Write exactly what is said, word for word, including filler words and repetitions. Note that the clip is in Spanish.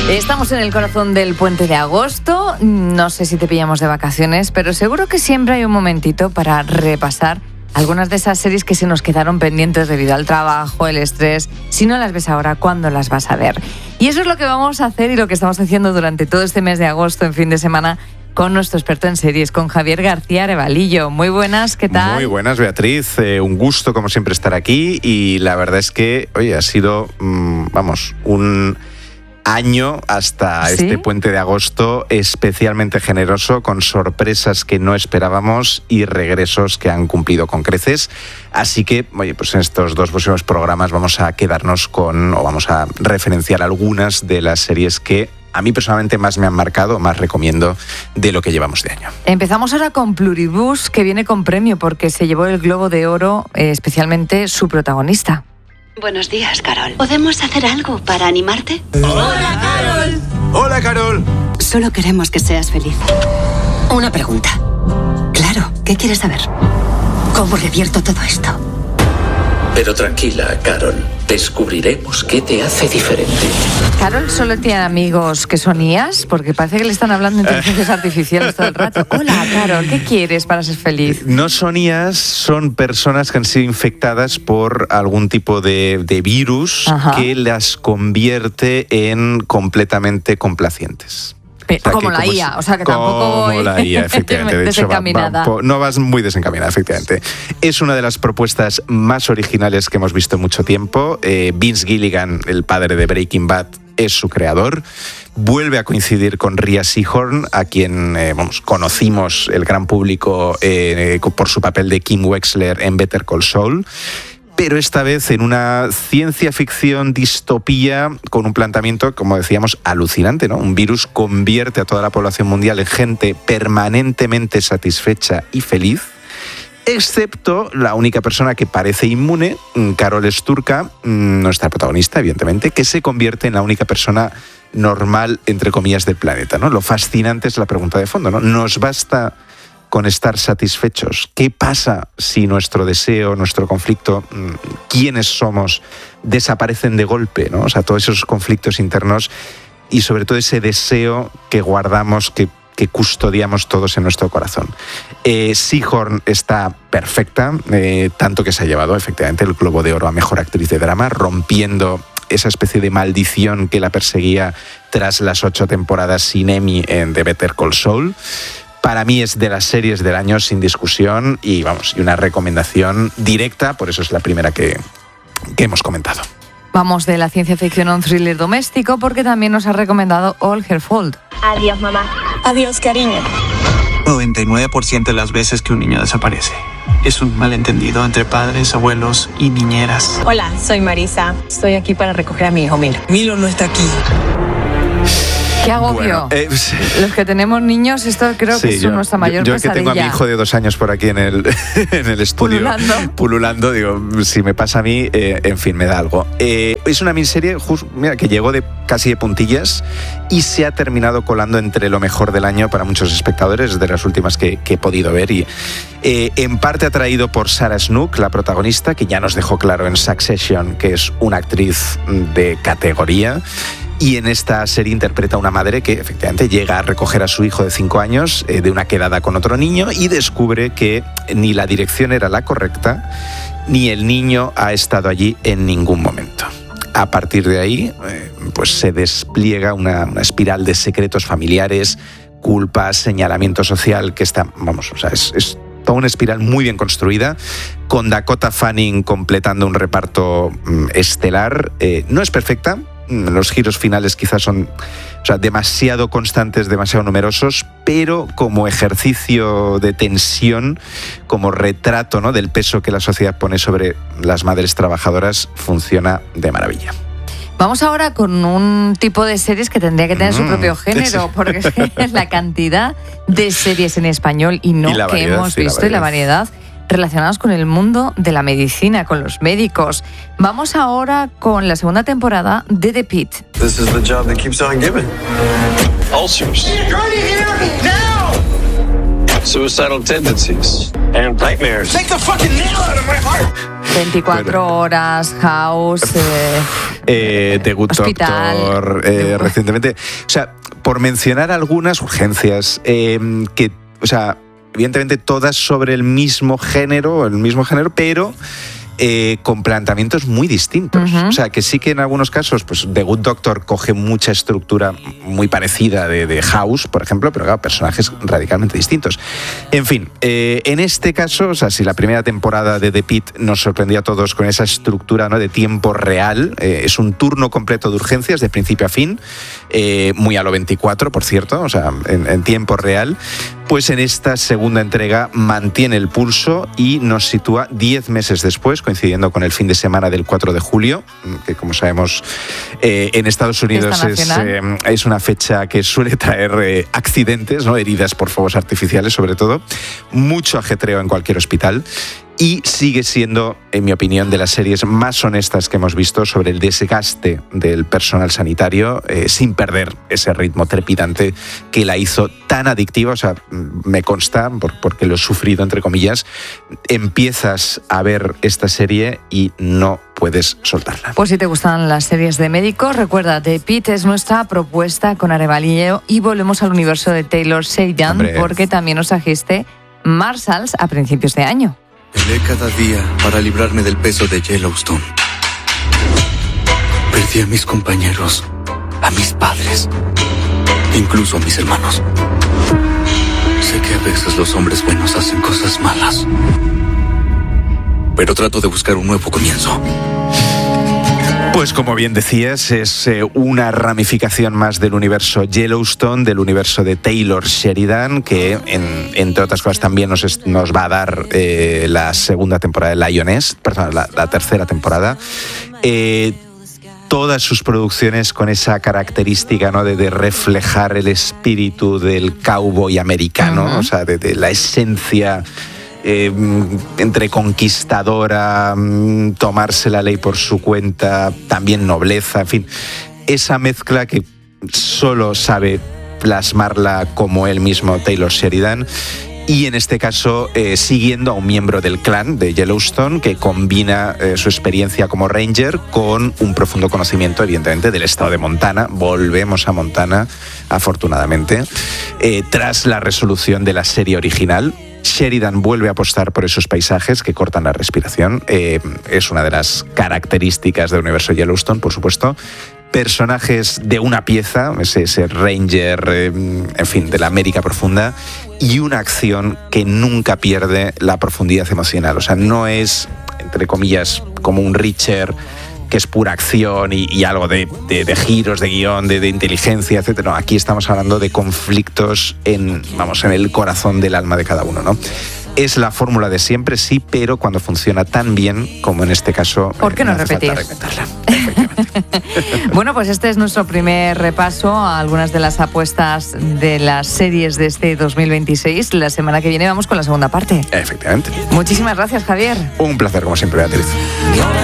Estamos en el corazón del puente de agosto. No sé si te pillamos de vacaciones, pero seguro que siempre hay un momentito para repasar algunas de esas series que se nos quedaron pendientes debido al trabajo, el estrés. Si no las ves ahora, ¿cuándo las vas a ver? Y eso es lo que vamos a hacer y lo que estamos haciendo durante todo este mes de agosto, en fin de semana, con nuestro experto en series, con Javier García Arevalillo. Muy buenas, ¿qué tal? Muy buenas, Beatriz. Eh, un gusto, como siempre, estar aquí. Y la verdad es que, oye, ha sido, mmm, vamos, un año hasta ¿Sí? este puente de agosto especialmente generoso, con sorpresas que no esperábamos y regresos que han cumplido con creces. Así que, oye, pues en estos dos próximos programas vamos a quedarnos con, o vamos a referenciar algunas de las series que a mí personalmente más me han marcado, más recomiendo de lo que llevamos de año. Empezamos ahora con Pluribus, que viene con premio porque se llevó el Globo de Oro, eh, especialmente su protagonista. Buenos días, Carol. ¿Podemos hacer algo para animarte? ¡Hola, Carol! ¡Hola, Carol! Solo queremos que seas feliz. Una pregunta. Claro, ¿qué quieres saber? ¿Cómo revierto todo esto? Pero tranquila, Carol. Descubriremos qué te hace diferente. Carol solo tiene amigos que son I As, porque parece que le están hablando de inteligencias artificiales todo el rato. Hola, Carol, ¿qué quieres para ser feliz? No son I As, son personas que han sido infectadas por algún tipo de, de virus Ajá. que las convierte en completamente complacientes. O sea, como la como I A, o sea que tampoco como voy la I A, efectivamente. De hecho, va, va, no vas muy desencaminada, efectivamente. Es una de las propuestas más originales que hemos visto en mucho tiempo. Eh, Vince Gilligan, el padre de Breaking Bad, es su creador. Vuelve a coincidir con Rhea Seehorn, a quien eh, vamos, conocimos el gran público eh, por su papel de Kim Wexler en Better Call Saul. Pero esta vez en una ciencia ficción distopía con un planteamiento, como decíamos, alucinante, ¿no? Un virus convierte a toda la población mundial en gente permanentemente satisfecha y feliz, excepto la única persona que parece inmune, Carol Sturka, nuestra protagonista, evidentemente, que se convierte en la única persona normal, entre comillas, del planeta, ¿no? Lo fascinante es la pregunta de fondo, ¿no? ¿Nos basta con estar satisfechos? ¿Qué pasa si nuestro deseo, nuestro conflicto, quiénes somos, desaparecen de golpe, ¿no? O sea, todos esos conflictos internos y sobre todo ese deseo que guardamos, que, que custodiamos todos en nuestro corazón. Eh, Seehorn está perfecta, eh, tanto que se ha llevado efectivamente el Globo de Oro a Mejor Actriz de Drama, rompiendo esa especie de maldición que la perseguía tras las ocho temporadas sin Emmy en The Better Call Saul. Para mí es de las series del año sin discusión y vamos, y una recomendación directa, por eso es la primera que, que hemos comentado. Vamos de la ciencia ficción a un thriller doméstico porque también nos ha recomendado All Her Fault. Adiós, mamá. Adiós, cariño. noventa y nueve por ciento de las veces que un niño desaparece es un malentendido entre padres, abuelos y niñeras. Hola, soy Marisa. Estoy aquí para recoger a mi hijo Milo. Milo no está aquí. ¡Qué agobio! Bueno, eh, sí. Los que tenemos niños, esto creo sí, que es yo, nuestra mayor yo, yo pesadilla. Yo que tengo a mi hijo de dos años por aquí en el, en el estudio. Pululando. Pululando, digo, si me pasa a mí, eh, en fin, me da algo. Eh, es una miniserie just, mira, que llegó de casi de puntillas y se ha terminado colando entre lo mejor del año para muchos espectadores, de las últimas que, que he podido ver. Y eh, en parte atraído por Sarah Snook, la protagonista, que ya nos dejó claro en Succession que es una actriz de categoría. Y en esta serie interpreta a una madre que efectivamente llega a recoger a su hijo de cinco años eh, de una quedada con otro niño y descubre que ni la dirección era la correcta ni el niño ha estado allí en ningún momento. A partir de ahí, eh, pues se despliega una, una espiral de secretos familiares, culpas, señalamiento social que está, vamos, o sea, es, es toda una espiral muy bien construida, con Dakota Fanning completando un reparto mm, estelar. Eh, no es perfecta. Los giros finales quizás son, o sea, demasiado constantes, demasiado numerosos, pero como ejercicio de tensión, como retrato, ¿no?, del peso que la sociedad pone sobre las madres trabajadoras, funciona de maravilla. Vamos ahora con un tipo de series que tendría que tener mm, su propio género, porque es que es la cantidad de series en español y no y que variedad, hemos visto y la variedad relacionados con el mundo de la medicina, con los médicos. Vamos ahora con la segunda temporada de The Pitt. This is the job that keeps on giving. Ulcers. Now! Suicidal tendencies. And nightmares. Take the fucking nail out of my heart! veinticuatro Pero, horas, House, eh, eh, The Good Hospital, Doctor, eh, recientemente. O sea, por mencionar algunas urgencias, eh, que, o sea, evidentemente todas sobre el mismo género, el mismo género, pero Eh, con planteamientos muy distintos. Uh-huh. O sea, que sí que en algunos casos, pues The Good Doctor coge mucha estructura muy parecida de, de House, por ejemplo, pero claro, personajes radicalmente distintos. En fin, eh, en este caso, o sea, si la primera temporada de The Pitt nos sorprendió a todos con esa estructura, ¿no?, de tiempo real, eh, es un turno completo de urgencias de principio a fin, eh, muy a lo veinticuatro, por cierto, o sea, en, en tiempo real, pues en esta segunda entrega mantiene el pulso y nos sitúa diez meses después, coincidiendo con el fin de semana del cuatro de julio, que como sabemos eh, en Estados Unidos es, eh, es una fecha que suele traer eh, accidentes, ¿no?, heridas por fuegos artificiales sobre todo, mucho ajetreo en cualquier hospital. Y sigue siendo, en mi opinión, de las series más honestas que hemos visto sobre el desgaste del personal sanitario, eh, sin perder ese ritmo trepidante que la hizo tan adictiva. O sea, me consta, por, porque lo he sufrido, entre comillas, empiezas a ver esta serie y no puedes soltarla. Pues si te gustan las series de médicos, recuerda, The Pitt es nuestra propuesta con Arevalillo y volvemos al universo de Taylor Sheridan, Hombre. porque también nos trajiste Marshalls a principios de año. Peleé cada día para librarme del peso de Yellowstone. Perdí a mis compañeros, a mis padres, incluso a mis hermanos. Sé que a veces los hombres buenos hacen cosas malas, pero trato de buscar un nuevo comienzo. Pues como bien decías, es eh, una ramificación más del universo Yellowstone, del universo de Taylor Sheridan, que en, entre otras cosas también nos, es, nos va a dar eh, la segunda temporada de Lioness, perdón, la, la tercera temporada. Eh, todas sus producciones con esa característica, ¿no?, de, de reflejar el espíritu del cowboy americano, uh-huh. o sea, de, de la esencia Eh, entre conquistadora, tomarse la ley por su cuenta, también nobleza, en fin, esa mezcla que solo sabe plasmarla como él mismo, Taylor Sheridan, y en este caso eh, siguiendo a un miembro del clan de Yellowstone que combina eh, su experiencia como ranger con un profundo conocimiento, evidentemente, del estado de Montana. Volvemos a Montana, afortunadamente, eh, tras la resolución de la serie original. Sheridan vuelve a apostar por esos paisajes que cortan la respiración. Eh, es una de las características del universo Yellowstone, por supuesto. Personajes de una pieza, ese, ese ranger, eh, en fin, de la América profunda, y una acción que nunca pierde la profundidad emocional. O sea, no es, entre comillas, como un Reacher, que es pura acción y, y algo de, de, de giros de guión, de, de inteligencia, etcétera. No, aquí estamos hablando de conflictos en, vamos, en el corazón del alma de cada uno, ¿no? Es la fórmula de siempre, sí, pero cuando funciona tan bien como en este caso. ¿Por qué no, no repetir? Bueno, pues este es nuestro primer repaso a algunas de las apuestas de las series de este dos mil veintiséis. La semana que viene vamos con la segunda parte. Efectivamente. Muchísimas gracias, Javier. Un placer, como siempre, Beatriz.